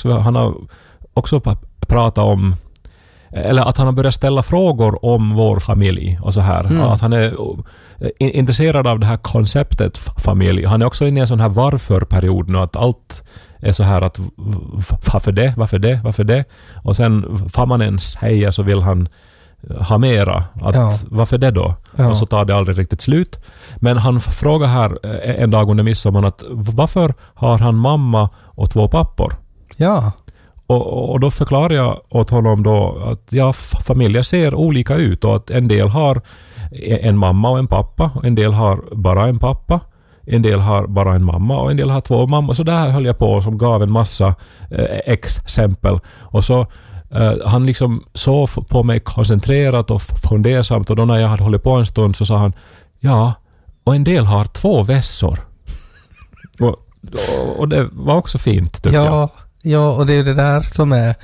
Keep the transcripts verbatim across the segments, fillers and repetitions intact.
också, han har också pratat om, eller att han har börjat ställa frågor om vår familj och så här. Mm. Att han är intresserad av det här konceptet familj. Han är också inne i en sån här varför-period nu, att allt är så här att varför det, varför det, varför det? Och sen får man en säger så vill han ha mera. Att ja. Varför det då? Ja. Och så tar det aldrig riktigt slut. Men han frågar här en dag under midsommar att varför har han mamma och två pappor? Ja. Och, och då förklarar jag åt honom då att ja, familjer ser olika ut och att en del har en mamma och en pappa, och en del har bara en pappa, en del har bara en mamma och en del har två mammor. Så där höll jag på som gav en massa eh, exempel. Och så eh, han liksom sov på mig koncentrerat och fundersamt, och då när jag hade hållit på en stund så sa han ja, och en del har två vässor. och, och det var också fint tycker ja. jag. Ja, och det är det där som är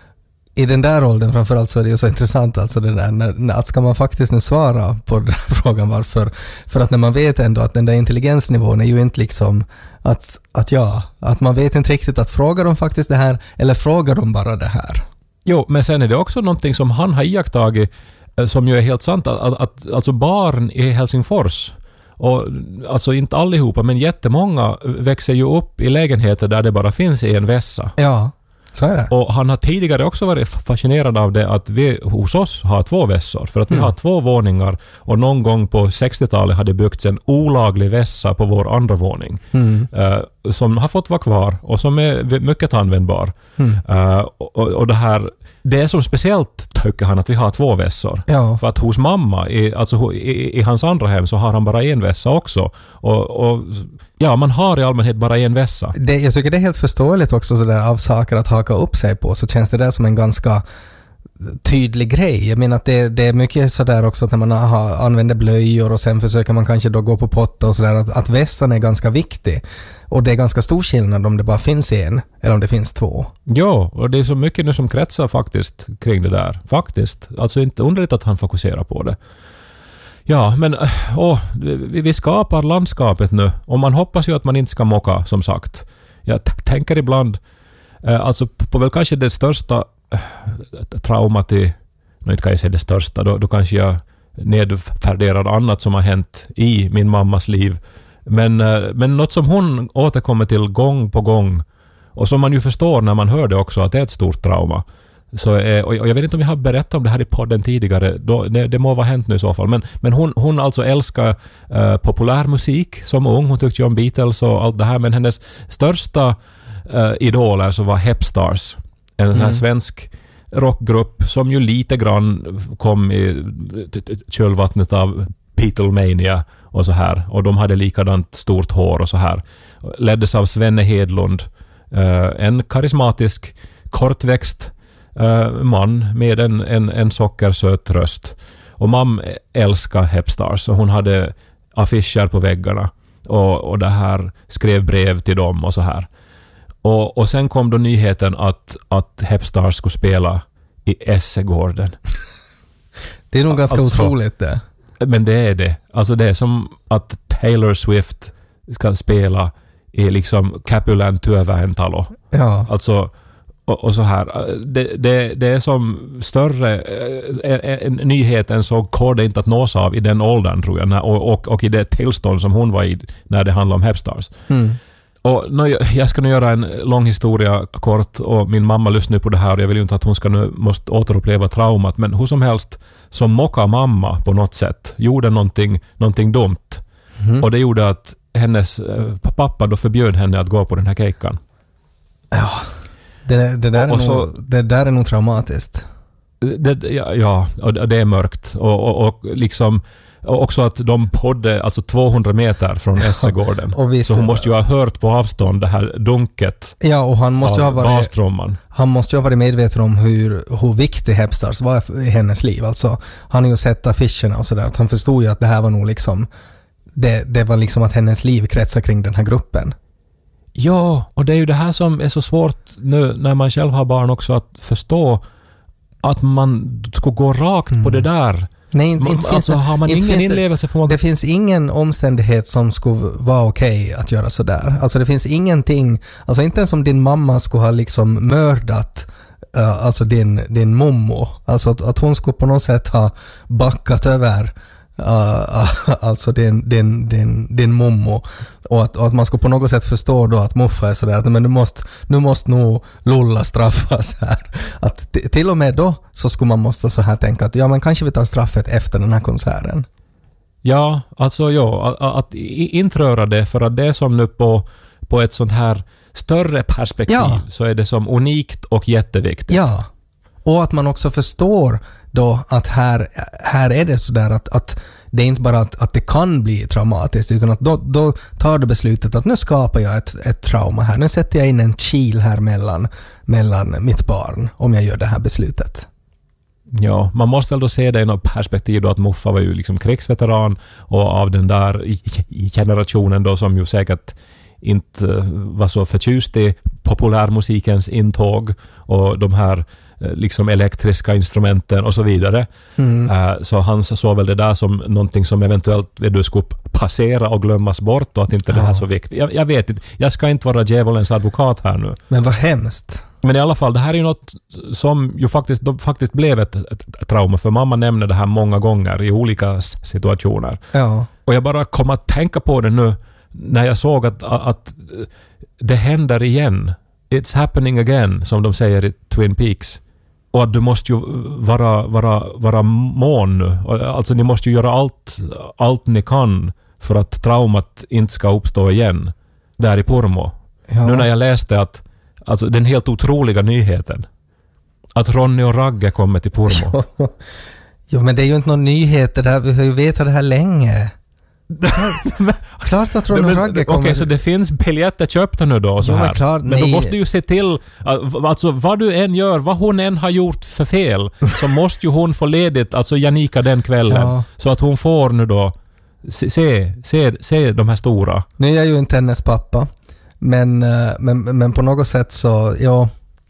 i den där åldern framförallt, så är det ju så intressant alltså det där när, att ska man faktiskt nu svara på den här frågan varför, för att när man vet ändå att den där intelligensnivån är ju inte liksom att, att ja, att man vet inte riktigt att frågar de faktiskt det här eller frågar de bara det här. Jo, men sen är det också någonting som han har iakttagit som ju är helt sant, att, att, att alltså barn i Helsingfors, och alltså inte allihopa men jättemånga växer ju upp i lägenheter där det bara finns en vässa. Ja, så är det. Och han har tidigare också varit fascinerad av det att vi hos oss har två vässor, för att vi mm. har två våningar, och någon gång på sextiotalet hade byggts en olaglig vässa på vår andra våning mm. uh, som har fått vara kvar och som är mycket användbar. Mm. Uh, och, och det här, det är som speciellt tycker han att vi har två vässor. Ja. För att hos mamma, i, alltså i, i hans andra hem så har han bara en vässa också. Och, och ja, man har i allmänhet bara en vässa. Det, jag tycker det är helt förståeligt också så där, av saker att haka upp sig på, så känns det där som en ganska tydlig grej. Jag menar att det, det är mycket sådär också att när man har, använder blöjor och sen försöker man kanske då gå på potta och sådär, att, att vässan är ganska viktig. Och det är ganska stor skillnad om det bara finns en eller om det finns två. Ja, och det är så mycket nu som kretsar faktiskt kring det där. Faktiskt. Alltså inte underligt att han fokuserar på det. Ja, men åh, vi, vi skapar landskapet nu. Och man hoppas ju att man inte ska mocka, som sagt. Jag t- tänker ibland, eh, alltså på väl kanske det största eh, traumat i, nu inte kan jag säga det största, då, då kanske jag nedvärderar annat som har hänt i min mammas liv. Men, eh, men något som hon återkommer till gång på gång, och som man ju förstår när man hör det också, att det är ett stort trauma. Så, eh, och jag vet inte om jag har berättat om det här i podden tidigare, då, det, det må vara hänt nu i så fall, men, men hon, hon alltså älskar eh, populärmusik som ung, hon tyckte ju om Beatles och allt det här, men hennes största eh, idoler så var Hepstars, en mm. här svensk rockgrupp som ju lite grann kom i kölvattnet av Beatlemania och så här, och de hade likadant stort hår och så här, leddes av Svenne Hedlund, eh, en karismatisk kortväxt Uh, man med en, en, en sockersöt röst. Och mam älskar Hepstars, och hon hade affischer på väggarna och, och det här skrev brev till dem och så här. Och, och sen kom då nyheten att, att Hepstars skulle spela i Essegården. Det är nog ganska alltså, otroligt det. Men det är det. Alltså det är som att Taylor Swift ska spela i liksom Capulan Työväentalo. Ja. Alltså Och, och så här. Det, det, det är som större en, en nyhet än så går det inte att nås av i den åldern, tror jag. Och, och, och i det tillstånd som hon var i när det handlar om Hepstars. Mm. Och nu, jag ska nu göra en lång historia kort, och min mamma lyssnar på det här och jag vill ju inte att hon ska nu måste återuppleva traumat, men hur som helst så mockade mamma på något sätt. Gjorde någonting, någonting dumt. Mm. Och det gjorde att hennes pappa då förbjöd henne att gå på den här kejkan. Ja. Det, det, där och, och är så, nog, det där är nog traumatiskt. Det, ja, ja, och det är mörkt. Och, och, och liksom och också att de podde alltså tvåhundra meter från Essegården. Ja, så hon måste ju ha hört på avstånd det här dunket. Ja, och han måste ju ha varit han måste ju ha varit medveten om hur, hur viktig Hepstars var i hennes liv. Alltså, han har ju sett affischerna och sådär. Han förstod ju att det här var nog liksom det, det var liksom att hennes liv kretsar kring den här gruppen. Ja, och det är ju det här som är så svårt nu när man själv har barn också, att förstå att man ska gå rakt mm. på det där. Nej, inte, inte finns alltså, har man inte ingen finns inlevelse för det, det finns ingen omständighet som skulle vara okej okay att göra sådär. Alltså det finns ingenting, alltså inte ens om din mamma skulle ha liksom mördat uh, alltså din, din mommo. Alltså att, att hon skulle på något sätt ha backat över Uh, uh, alltså din, din, din, din mommo och att, och att man ska på något sätt förstå då att muffa är sådär att men du måste, nu måste nog Lulla straffas här. Att t- till och med då så skulle man måste så här tänka att ja men kanske vi tar straffet efter den här konserten. Ja, alltså ja, att, att intröra det för att det är som nu på, på ett sånt här större perspektiv ja. Så är det som unikt och jätteviktigt. Ja, och att man också förstår då att här, här är det sådär att, att det är inte bara att, att det kan bli traumatiskt utan att då, då tar du beslutet att nu skapar jag ett, ett trauma här. Nu sätter jag in en kil här mellan, mellan mitt barn om jag gör det här beslutet. Ja, man måste väl då se det i något perspektiv då att Muffa var ju liksom krigsveteran och av den där i, i generationen då som ju säkert inte var så förtjust i populärmusikens intåg och de här liksom elektriska instrumenten och så vidare. Mm. Uh, så han såg väl det där som någonting som eventuellt du skulle passera och glömmas bort och att inte ja. Det här är så viktigt. Jag, jag vet inte, jag ska inte vara djävulens advokat här nu. Men vad hemskt. Men i alla fall, det här är ju något som ju faktiskt, faktiskt blev ett, ett, ett trauma för mamma nämnde det här många gånger i olika situationer. Ja. Och jag bara kom att tänka på det nu när jag såg att, att det händer igen. It's happening again, som de säger i Twin Peaks. Och att du måste ju vara, vara, vara mån nu. Alltså ni måste ju göra allt, allt ni kan för att traumat inte ska uppstå igen. Där i Pormo. Ja. Nu när jag läste att alltså den helt otroliga nyheten att Ronny och Ragge kommer till Pormo. Jo, men det är ju inte någon nyhet. Det där, vi har ju vetat det här länge. Klart att Ronny och Ragge kommer. Okej, så det finns biljetter köpta nu då så jo, här. Men, klart, men då måste du ju se till alltså vad du än gör, vad hon än har gjort för fel så måste ju hon få ledigt, alltså Janika den kvällen ja. Så att hon får nu då se, se, se, se de här stora. Nu är jag ju inte hennes pappa men, men, men på något sätt så ja,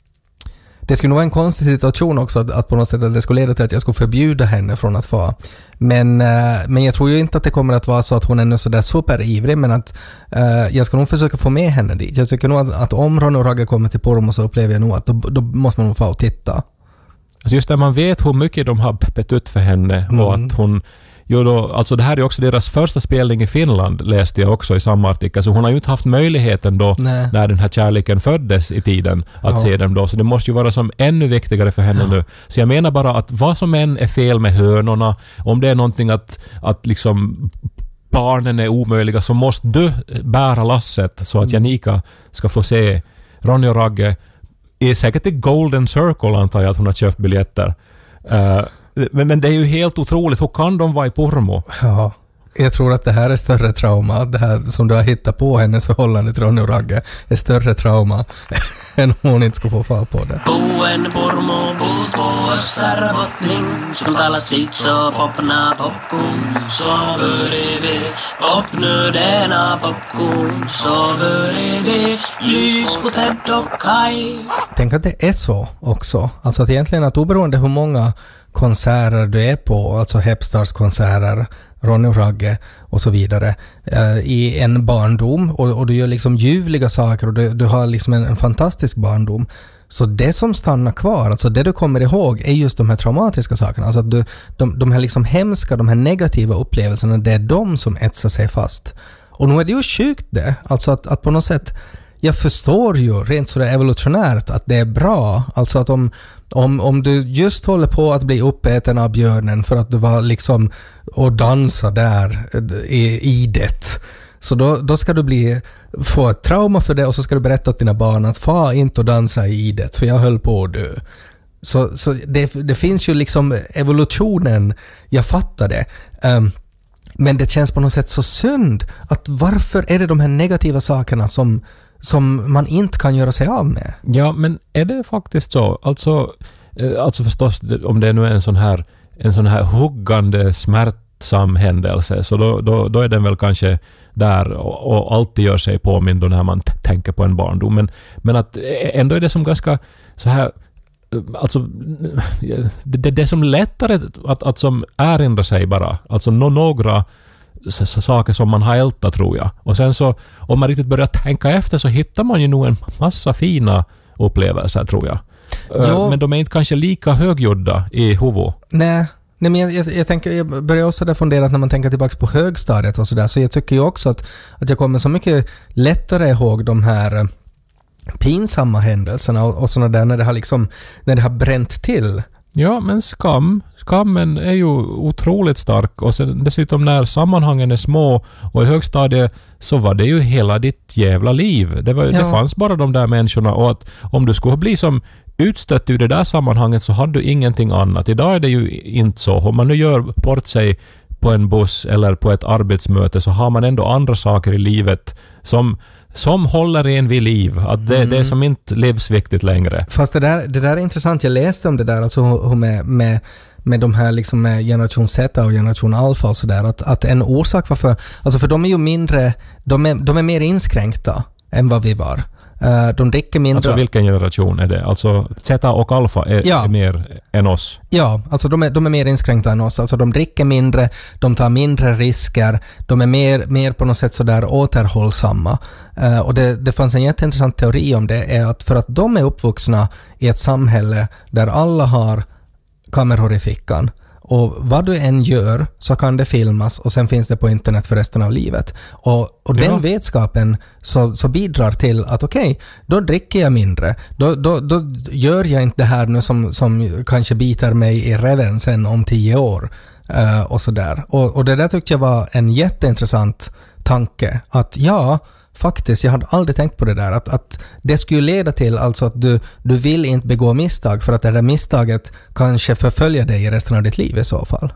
det skulle nog vara en konstig situation också att, att på något sätt att det skulle leda till att jag skulle förbjuda henne från att få. Men, men jag tror ju inte att det kommer att vara så att hon är så där superivrig, men att uh, jag ska nog försöka få med henne dit. Jag tycker nog att, att om Ronny och Ragge kommer till Pormo så upplever jag nog att då, då måste man nog få och titta. Alltså just när man vet hur mycket de har peppet ut för henne mm. och att hon jo då, alltså det här är också deras första spelning i Finland läste jag också i samma artikel. Så hon har ju inte haft möjligheten då Nej. När den här kärleken föddes i tiden att ja. Se dem då. Så det måste ju vara som ännu viktigare för henne ja. Nu. Så jag menar bara att vad som än är fel med hönorna, om det är någonting att, att liksom barnen är omöjliga så måste du bära lasset så att Janika ska få se Ronny och Ragge är säkert i Golden Circle antar jag att hon har köpt biljetter. Uh, Men, men det är ju helt otroligt. Hur kan de vara i Pormo? Ja, jag tror att det här är större trauma. Det här som du har hittat på hennes förhållande till Ronny och Ragge är större trauma än hon inte ska få fall på det. Buen Pormo, puut vuossar bottning, som talar sitt så popna popcorn, så börjar popnödena popcorn, så börjar vi lys på Ted och Kai. Tänk att det är så också. Alltså att egentligen att oberoende hur många konserter du är på, alltså Hepstars konserter, Ronny och Ragge och så vidare eh, i en barndom och, och du gör liksom ljuvliga saker och du, du har liksom en, en fantastisk barndom. Så det som stannar kvar, alltså det du kommer ihåg är just de här traumatiska sakerna. Alltså att du, de, de här liksom hemska, de här negativa upplevelserna, det är de som etsar sig fast. Och nu är det ju sjukt det. Alltså att, att på något sätt, jag förstår ju rent sådär evolutionärt att det är bra. Alltså att om, om, om du just håller på att bli uppäten av björnen för att du var liksom och dansa där i, i det. Så då, då ska du bli, få ett trauma för det och så ska du berätta åt dina barn att fa inte och dansa i det för jag höll på att dö. Så, så det, det finns ju liksom evolutionen, jag fattar det. Um, men det känns på något sätt så synd att varför är det de här negativa sakerna som som man inte kan göra sig av med. Ja, men är det faktiskt så? Alltså, alltså förstås, om det nu är en sån här, en sån här huggande, smärtsam händelse, så då, då, då är den väl kanske där och, och alltid gör sig påmind när man t- tänker på en barndom. Men, men att ändå är det som ganska så här alltså det, det är som lättare att, att som erinra sig bara. Alltså no, några s- s- saker som man har ältat, tror jag. Och sen så, om man riktigt börjar tänka efter, så hittar man ju nog en massa fina upplevelser, tror jag. Jo. Men de är inte kanske lika högljudda i huvudet. Nej, nej men jag, jag, jag, tänker, jag börjar också där fundera att när man tänker tillbaka på högstadiet och sådär, så jag tycker ju också att, att jag kommer så mycket lättare ihåg de här eh, pinsamma händelserna och, och sådana där när det har liksom, när det har bränt till. Ja, men skam. Skammen är ju otroligt stark, och sen dessutom när sammanhangen är små, och i högstadiet så var det ju hela ditt jävla liv. Det, var, Ja. det fanns bara de där människorna, och att om du skulle bli som utstött ur det där sammanhanget så hade du ingenting annat. Idag är det ju inte så. Om man nu gör bort sig på en buss eller på ett arbetsmöte, så har man ändå andra saker i livet som som håller en vid liv. Att det, Mm. det är som inte livsviktigt längre. Fast det där, det där är intressant. Jag läste om det där, alltså hur med, med, med de här liksom med generation Z och generation alfa och sådär, att, att en orsak varför, alltså för de är ju mindre, de är, de är mer inskränkta än vad vi var. Uh, de dricker mindre. Alltså vilken generation är det? Alltså Z och alfa är, Ja. är mer än oss. Ja, alltså de är, de är mer inskränkta än oss. Alltså de dricker mindre, de tar mindre risker, de är mer, mer på något sätt sådär återhållsamma. Uh, och det, det fanns en jätteintressant teori om det, är att för att de är uppvuxna i ett samhälle där alla har kameror i fickan, och vad du än gör så kan det filmas och sen finns det på internet för resten av livet. Och, och den Ja. vetskapen så, så bidrar till att okej, okay, då dricker jag mindre. Då, då, då gör jag inte det här nu som, som kanske biter mig i reven sen om tio år. Uh, och sådär. Och, och det där tyckte jag var en jätteintressant tanke. Att ja, faktiskt, jag hade aldrig tänkt på det där. Att, att det skulle leda till alltså att du, du vill inte begå misstag, för att det där misstaget kanske förföljer dig i resten av ditt liv i så fall.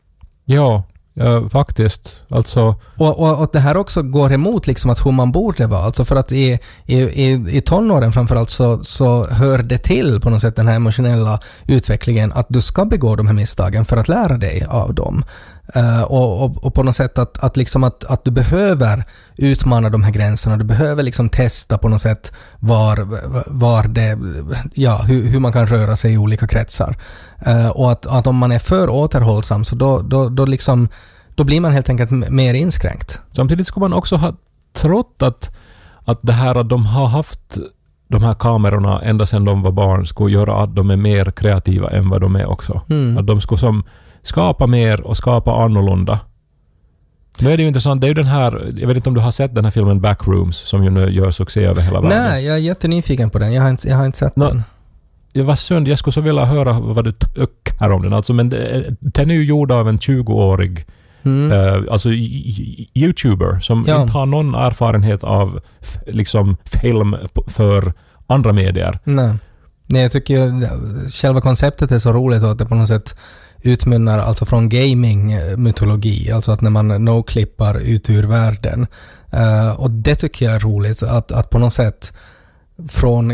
Ja, ja faktiskt. Alltså, Och, och, och det här också går emot liksom att hur man borde vara. Alltså för att i, i, i, i tonåren framförallt så, så hör det till på något sätt den här emotionella utvecklingen att du ska begå de här misstagen för att lära dig av dem. Uh, och, och, och på något sätt att, att, liksom att, att du behöver utmana de här gränserna, du behöver liksom testa på något sätt var, var det, ja, hur, hur man kan röra sig i olika kretsar. Uh, och att, att om man är för återhållsam så då, då, då, liksom, då blir man helt enkelt m- mer inskränkt. samtidigt ska man också ha trott att, att det här att de har haft de här kamerorna ända sedan de var barn skulle göra att de är mer kreativa än vad de är också. Mm. Att de skulle som skapa mer och skapa annorlunda. Nu är det ju intressant, det är ju den här, jag vet inte om du har sett den här filmen Backrooms som ju nu gör succé över hela världen. Nej, jag är jättenyfiken på den. Jag har inte, jag har inte sett Nå, den. Det var synd, jag skulle så vilja höra vad du tycker om den. Alltså, men det, den är ju gjord av en tjugoårig Mm. eh, alltså YouTuber som Ja. inte har någon erfarenhet av f- liksom film p- för andra medier. Nej. Nej, jag tycker ju själva konceptet är så roligt och att det på något sätt utmynnar alltså från gaming-mytologi, alltså att när man no-klippar ut ur världen. Uh, och det tycker jag är roligt, att, att på något sätt från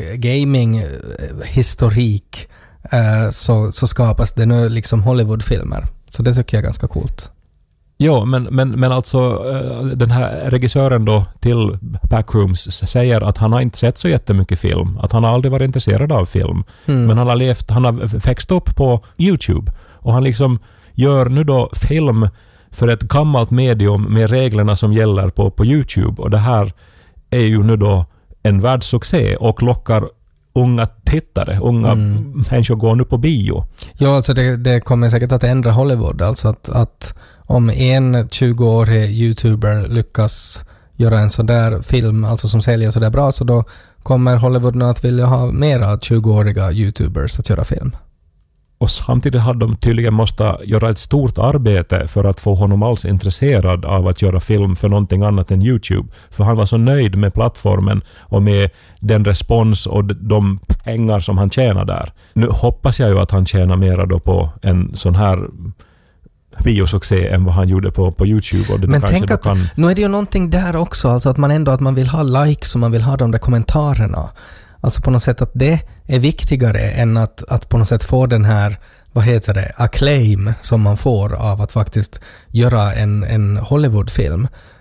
gaming-historik uh, så, så skapas det nu liksom Hollywood-filmer. Så det tycker jag är ganska coolt. Ja, men, men, men alltså eh, den här regissören då till Backrooms säger att han har inte sett så jättemycket film. Att han har aldrig varit intresserad av film. Mm. Men han har levt, han har växt upp på YouTube. Och han liksom gör nu då film för ett gammalt medium med reglerna som gäller på, på YouTube. Och det här är ju nu då en världssuccé och lockar unga tittare. Unga Mm. människor går nu på bio. Ja, alltså det, det kommer säkert att ändra Hollywood. Alltså att, att om en tjugoårig YouTuber lyckas göra en sån där film, alltså som säljer så där bra, så då kommer Hollywood nu att vilja ha mera tjugoåriga YouTubers att göra film. Och samtidigt hade de tydligen måste göra ett stort arbete för att få honom alls intresserad av att göra film för någonting annat än YouTube. För han var så nöjd med plattformen och med den respons och de pengar som han tjänar där. Nu hoppas jag ju att han tjänar mera då på en sån här biosuccé än vad han gjorde på, på YouTube. Och det Men kanske tänk då att, kan... nu är det ju någonting där också, alltså att man ändå att man vill ha likes och man vill ha de där kommentarerna. Alltså på något sätt att det är viktigare än att, att på något sätt få den här, vad heter det, acclaim som man får av att faktiskt göra en, en Hollywoodfilm.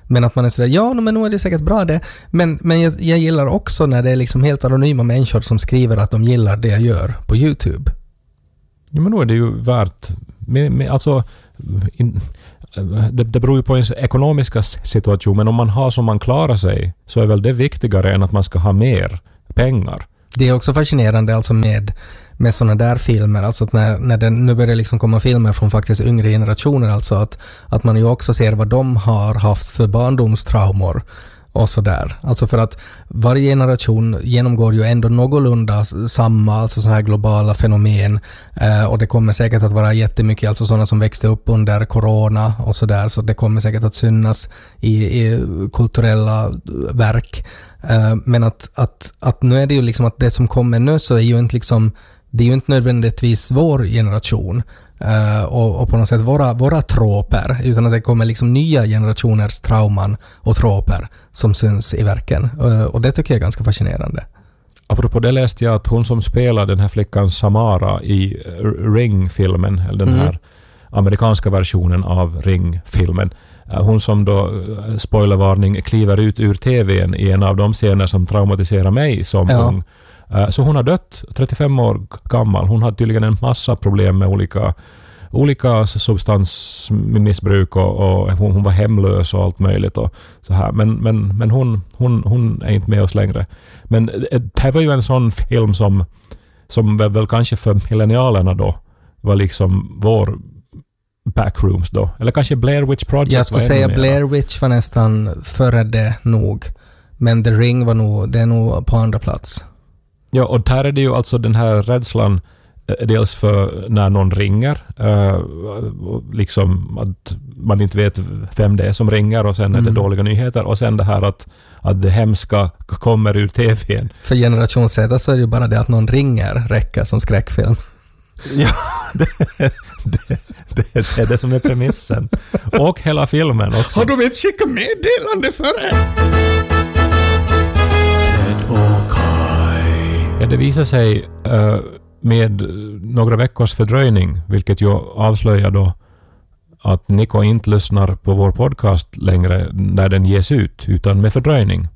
Men att man är sådär, ja men nu är det säkert bra det. Men, men jag, jag gillar också när det är liksom helt anonyma människor som skriver att de gillar det jag gör på YouTube. Ja, men då är det ju värt... Med, med, alltså, in, det, det beror ju på ens ekonomiska situation, men om man har som man klarar sig så är väl det viktigare än att man ska ha mer pengar. Det är också fascinerande alltså med, med sådana där filmer, alltså att när, när det nu börjar liksom komma filmer från faktiskt yngre generationer, alltså att, att man ju också ser vad de har haft för barndomstraumor och sådär. Alltså för att varje generation genomgår ju ändå någorlunda samma, alltså sådana här globala fenomen, eh, och det kommer säkert att vara jättemycket, alltså sådana som växte upp under corona och sådär, så det kommer säkert att synas i, i kulturella verk. Eh, men att, att, att nu är det ju liksom att det som kommer nu så är ju inte liksom, det är ju inte nödvändigtvis vår generation uh, och, och på något sätt våra, våra tråper, utan att det kommer liksom nya generationers trauman och tråper som syns i verken. Uh, och det tycker jag är ganska fascinerande. Apropå det läste jag att hon som spelar den här flickan Samara i Ring-filmen, eller den här mm. amerikanska versionen av Ring-filmen, hon som då, spoilervarning, kliver ut ur tvn i en av de scener som traumatiserar mig som ja. ung. Så hon har dött, trettiofem år gammal. Hon har tydligen en massa problem med olika, olika substansmissbruk och, och hon, hon var hemlös och allt möjligt. Och så här. Men, men, men hon, hon, hon är inte med oss längre. Men det här var ju en sån film som, som väl, väl kanske för millennialerna då var liksom vår backrooms då. Eller kanske Blair Witch Project. Jag skulle säga Blair Witch var nästan före det nog. Men The Ring var nog, det är nog på andra plats. Ja, och där är det ju alltså den här rädslan dels för när någon ringer, uh, liksom att man inte vet vem det är som ringer och sen mm. är det dåliga nyheter och sen det här att, att det hemska kommer ur tvn. För generation Z så är det ju bara det att någon ringer räcker som skräckfilm. Ja, det, det, det, det är det som är premissen. Och hela filmen också. Har du inte skickat meddelande för det? Ja, det visar sig uh, med några veckors fördröjning, vilket ju avslöjar då att Nico inte lyssnar på vår podcast längre när den ges ut, utan med fördröjning.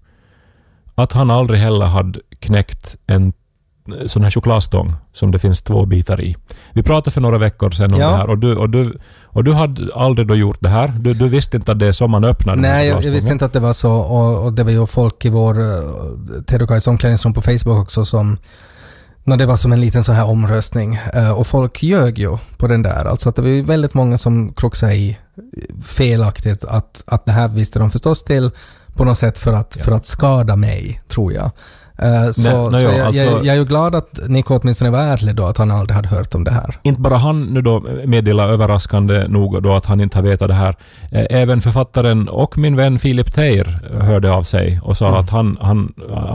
Att han aldrig heller hade knäckt en sån här chokladstång som det finns två bitar i. Vi pratade för några veckor sedan om ja. det här och du, och, du, och du hade aldrig då gjort det här. Du, du visste inte att det är som man öppnar. Nej, jag, jag visste inte att det var så och, och det var ju folk i vår uh, Tedokais omklädningsrum på Facebook också som när det var som en liten så här omröstning uh, och folk ljög ju på den där. Alltså att det var ju väldigt många som kroxade i felaktigt att, att det här visste de förstås till på något sätt för att, ja. för att skada mig, tror jag. Uh, så nej, nej, så jag, alltså, jag, jag är ju glad att Nico åtminstone var ärlig då att han aldrig hade hört om det här. Inte bara han nu då meddelar överraskande nog då att han inte har vetat det här. Eh, även författaren och min vän Philip Teir hörde av sig och sa mm. att han, han,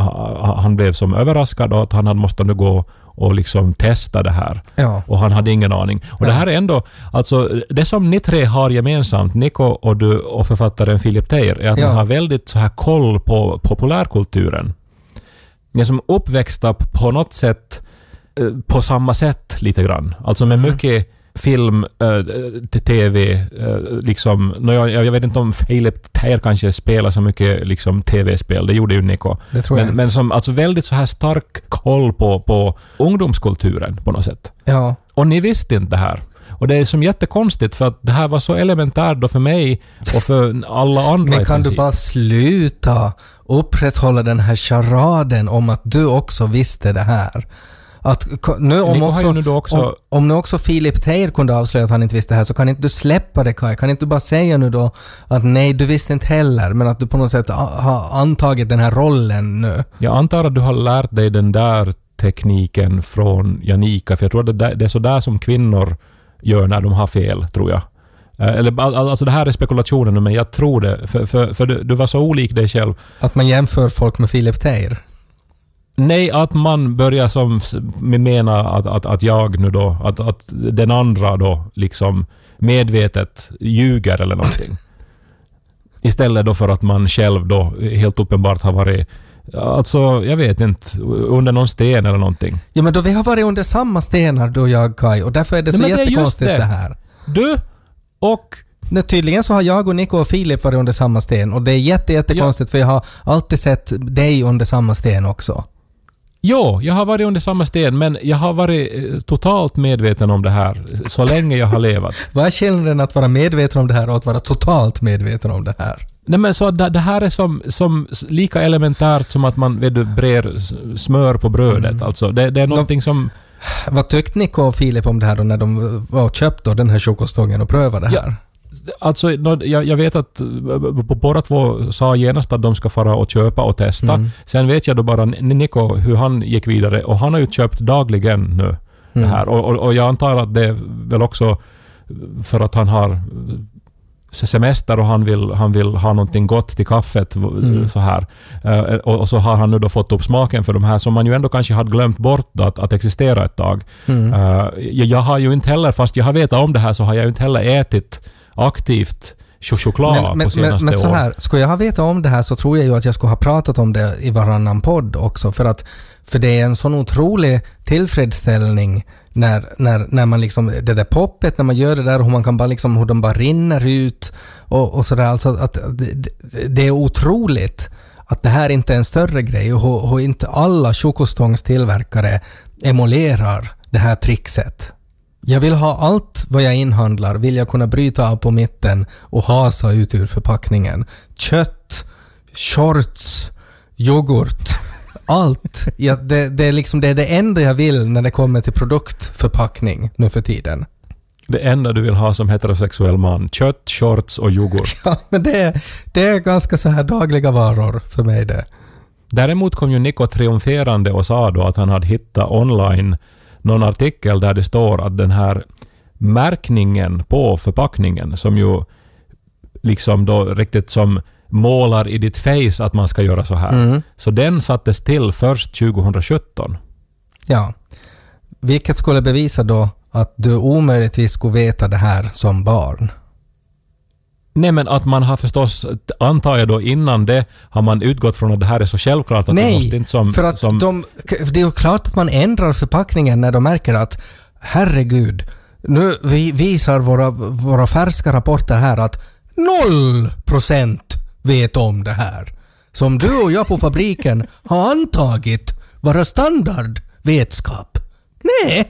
han blev som överraskad och att han hade måste nu gå och liksom testa det här. Ja. Och han hade ingen aning. Och ja. det här är ändå, alltså det som ni tre har gemensamt, Nico och du och författaren Philip Teir, är att ja. man har väldigt så här koll på populärkulturen. Ni är som uppväxta på något sätt eh, på samma sätt lite grann. Alltså med mycket film, eh, tv, eh, liksom, no, jag, jag vet inte om Philip Teir kanske spelar så mycket liksom tv-spel, det gjorde ju Nico. Det tror jag men, men som alltså väldigt så här stark koll på, på ungdomskulturen på något sätt. Ja. Och ni visste inte det här. Och det är som jättekonstigt för att det här var så elementärt då för mig och för alla andra. Men kan du bara sluta upprätthålla den här charaden om att du också visste det här? Att nu om också, nu också om, om nu också Philip Teir kunde avslöja att han inte visste det här, så kan inte du släppa det, Kai? Kan inte du bara säga nu då att nej, du visste inte heller, men att du på något sätt har antagit den här rollen nu? Jag antar att du har lärt dig den där tekniken från Janika, för jag tror att det, det är så där som kvinnor gör när de har fel, tror jag. Eller, alltså det här är spekulationen, men jag tror det. För, för, för du, du var så olik dig själv. Att man jämför folk med Philip Teir? Nej, att man börjar som mena att, att, att jag nu då, att, att den andra då liksom medvetet ljuger eller någonting. Istället då för att man själv då helt uppenbart har varit, alltså jag vet inte, under någon sten eller någonting. Ja, men då vi har varit under samma stenar du och jag, Kai, och därför är det så Nej, jättekonstigt det. det här. Du och Nej, tydligen så har jag och Nico och Filip varit under samma sten och det är jätte, jättekonstigt ja. För jag har alltid sett dig under samma sten också. Jo, jag har varit under samma sten, men jag har varit totalt medveten om det här så länge jag har levat. Vad är skillnaden att vara medveten om det här och att vara totalt medveten om det här? Nej, men så det, det här är som, som lika elementärt som att man vet du, brer smör på brödet. Mm. Alltså, det, det är någonting som... Vad tyckte Nico och Filip om det här då när de var och köpte den här chokostången och prövade det här? Ja. Alltså, jag, jag vet att båda två sa genast att de ska fara och köpa och testa. Mm. Sen vet jag då bara Nico hur han gick vidare och han har ju köpt dagligen nu mm. det här. Och, och, och jag antar att det är väl också för att han har semester och han vill, han vill ha någonting gott till kaffet mm. så här. Uh, och, och så har han nu då fått upp smaken för de här som man ju ändå kanske hade glömt bort att, att existera ett tag. Mm. Uh, jag, jag har ju inte heller, fast jag har vetat om det här så har jag ju inte heller ätit aktivt choklad men, men, på senaste men, men så här, år. skulle jag ha vetat om det här så tror jag ju att jag skulle ha pratat om det i varannan podd också för att för det är en sån otrolig tillfredsställning när, när, när man liksom, det där poppet, när man gör det där och hur man kan bara liksom, hur de bara rinner ut och, och sådär, alltså att det, det är otroligt att det här inte är en större grej och hur, hur inte alla chokostångstillverkare emulerar det här trickset. Jag vill ha allt vad jag inhandlar, vill jag kunna bryta av på mitten och hasa ut ur förpackningen. Kött, shorts, yoghurt, allt. Ja, det, det, är liksom, det är det enda jag vill när det kommer till produktförpackning nu för tiden. Det enda du vill ha som heterosexuell man, kött, shorts och yoghurt. Ja, men det är, det är ganska så här dagliga varor för mig det. Däremot kom ju Nico triumferande och sa då att han hade hittat online någon artikel där det står att den här märkningen på förpackningen som ju liksom då riktigt som målar i ditt face att man ska göra så här. Mm. Så den sattes till först tjugohundrasjutton. Ja. Vilket skulle bevisa då att du omöjligtvis skulle veta det här som barn. Nej, men att man har förstås, antar jag då innan det, har man utgått från att det här är så självklart att Nej, det måste inte som... för att som... de, det är ju klart att man ändrar förpackningen när de märker att herregud, nu vi visar våra, våra färska rapporter här att noll procent vet om det här. Som du och jag på fabriken har antagit vara standardvetskap. Nej!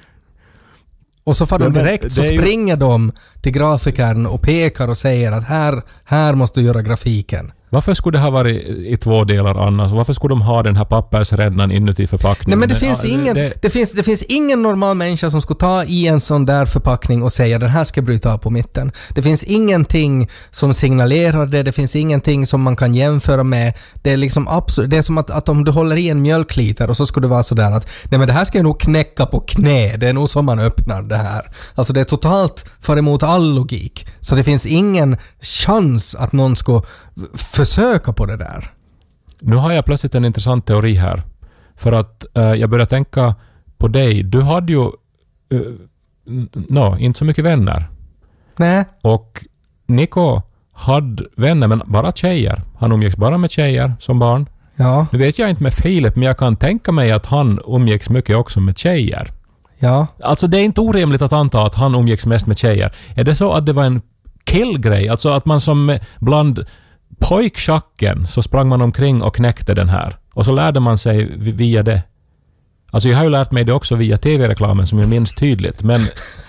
Och så får de direkt så springer ju... de till grafikern och pekar och säger att här, här måste du göra grafiken. Varför skulle det ha varit i två delar annars? Varför skulle de ha den här pappersrännan inuti förpackningen? Nej, men det finns, ja, ingen, det... Det, finns, det finns ingen normal människa som skulle ta i en sån där förpackning och säga den här ska bryta av på mitten. Det finns ingenting som signalerar det. Det finns ingenting som man kan jämföra med. Det är liksom absolut, det är som att, att om du håller i en mjölkliter och så skulle det vara sådär att nej, men det här ska jag nog knäcka på knä. Det är nog som man öppnar det här. Alltså det är totalt för emot all logik. Så det finns ingen chans att någon ska försöka på det där. Nu har jag plötsligt en intressant teori här. För att uh, jag börjar tänka på dig. Du hade ju uh, no, inte så mycket vänner. Nej. Och Nico hade vänner, men bara tjejer. Han umgicks bara med tjejer som barn. Ja. Nu vet jag inte med Filip, men jag kan tänka mig att han umgicks mycket också med tjejer. Ja. Alltså det är inte orimligt att anta att han umgicks mest med tjejer. Är det så att det var en killgrej? Alltså att man som bland pojkschacken så sprang man omkring och knäckte den här. Och så lärde man sig via det. Alltså jag har ju lärt mig det också via tv-reklamen som jag minns tydligt, men...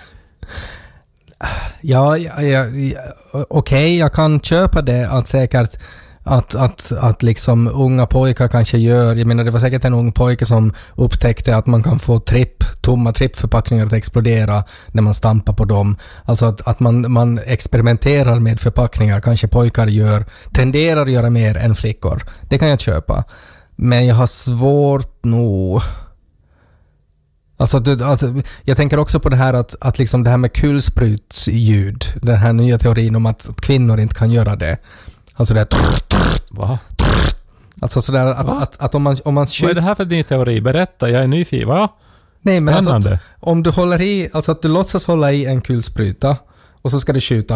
Ja, ja, ja, ja okej, okay, jag kan köpa det att säkert att, att, att liksom unga pojkar kanske gör, jag menar det var säkert en ung pojke som upptäckte att man kan få tripp, tomma trippförpackningar att explodera när man stampar på dem. Alltså att, att man, man experimenterar med förpackningar, kanske pojkar gör, tenderar att göra mer än flickor. Det kan jag köpa. Men jag har svårt nog... Alltså, du, alltså, jag tänker också på det här att, att liksom det här med kulsprutsljud, den här nya teorin om att, att kvinnor inte kan göra det. Alltså det är... Va? Alltså sådär att, att, att, att om man, om man skjuter... Vad är det här för din teori? Berätta, jag är nyfiken. Va? Nej, men alltså att, om du håller i, alltså att du låtsas hålla i en kulspruta och så ska du skjuta.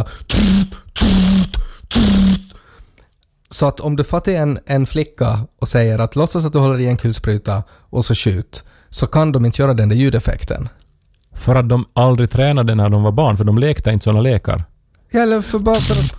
Så att om du fattar en, en flicka och säger att låtsas att du håller i en kulspruta och så skjut, så kan de inte göra den där ljudeffekten. För att de aldrig tränade när de var barn, för de lekte inte sådana lekar. Eller för bara för att...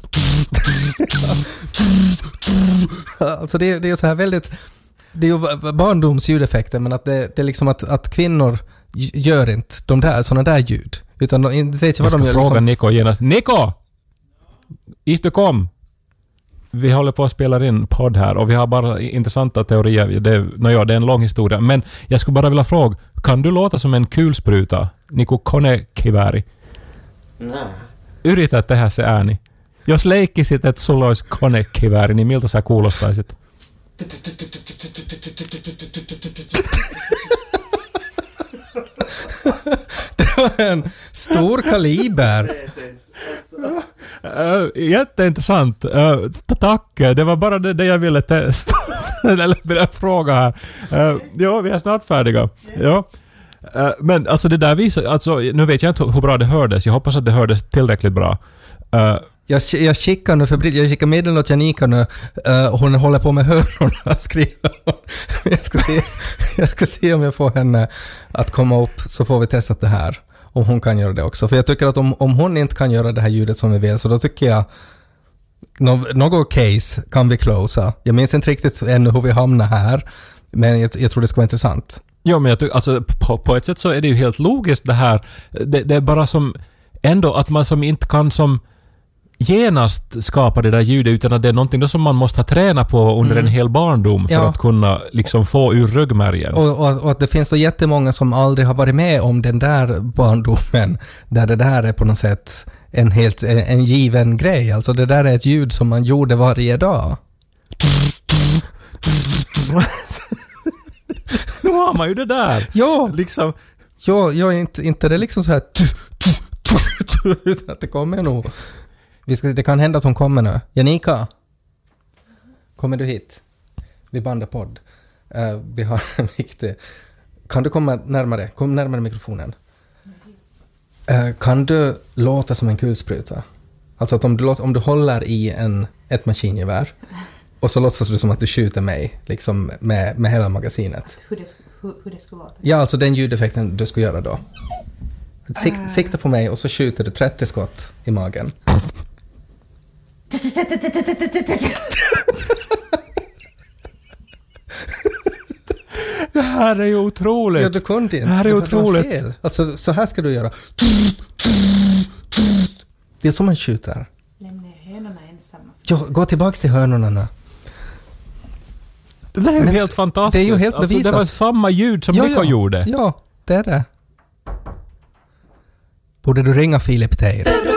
alltså det, det är så här väldigt... Det är ju barndomsljudeffekter, men att det, det är liksom att, att kvinnor gör inte de där, såna där ljud. Utan de, det är inte vad Jag de ska gör. fråga Liksom. Niko genast. Niko! Is du kom? Vi håller på att spela in podd här och vi har bara intressanta teorier. Det, no, ja, det är en lång historia. Men jag skulle bara vilja fråga, kan du låta som en kulspruta? Niko Konekiväri? Nej. Yritä tehdä se ääni. Jos leikkisit, että sulla olisi konekivääri, niin miltä sä kuulostaisit? Det var en stor kaliber. Uh, jätteintressant. Uh, tack. Det var bara det, det jag ville testa. Eller fråga här. Uh, ja, vi är snart färdiga. Ja. Uh, men alltså det där visar... Alltså, nu vet jag inte hur bra det hördes. Jag hoppas att det hördes tillräckligt bra. Uh, Jag, jag skickar nu för jag skickar meddelande åt Janika nu. Uh, hon håller på med hörnorna, skriver hon. jag, ska se, jag ska se om jag får henne att komma upp, så får vi testa det här. Om hon kan göra det också. För jag tycker att om, om hon inte kan göra det här ljudet som vi vill, så då tycker jag no, något case kan vi closa. Jag minns inte riktigt ännu hur vi hamnar här, men jag, jag tror det ska vara intressant. ja, men jag tycker, alltså, på, på ett sätt så är det ju helt logiskt det här. Det, det är bara som ändå att man som inte kan som genast skapa det där ljudet, utan att det är någonting då som man måste ha tränat på under mm. en hel barndom för ja. att kunna liksom få ur ryggmärgen. Och, och, och att det finns så jättemånga som aldrig har varit med om den där barndomen, där det där är på något sätt en helt en, en given grej. Alltså det där är ett ljud som man gjorde varje dag. Nu har man ju det där. Ja, liksom. Ja, ja inte, inte det är liksom så här utan att det kommer nog. Vi ska, det kan hända att hon kommer nu. Janika, kommer du hit? Vi bandar podd. Uh, vi har en viktig... Kan du komma närmare? Kom närmare mikrofonen. Uh, kan du låta som en kulspruta? Alltså att om du, låter, om du håller i en, ett maskingevär och så låtsas du som att du skjuter mig liksom med, med hela magasinet. Hur det, hur, hur det skulle låta? Ja, alltså den ljudeffekten du ska göra då. Sik, uh. Sikta på mig och så skjuter du trettio skott i magen. Det här är ju otroligt. Ja, du kunde inte. Det här är otroligt. Fel. Alltså, så här ska du göra. Det är som man skjuter. Lämna hönorna ensamma. Ja, gå tillbaka till hönorna nu. Det är ju Men helt fantastiskt. det är ju helt alltså, bevisat. det var samma ljud som ja, Niko ja. gjorde. Ja, det är det. Borde du ringa Filip Teir?